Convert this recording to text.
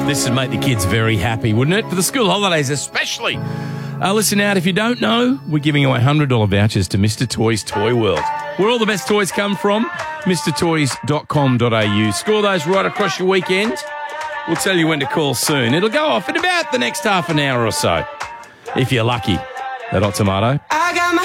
This would make the kids very happy, wouldn't it? For the school holidays especially. Listen out, if you don't know, we're giving away $100 vouchers to Mr. Toys Toy World, where all the best toys come from, mrtoys.com.au. Score those right across your weekend. We'll tell you when to call soon. It'll go off in about the next half an hour or so, if you're lucky. That hot tomato. I got my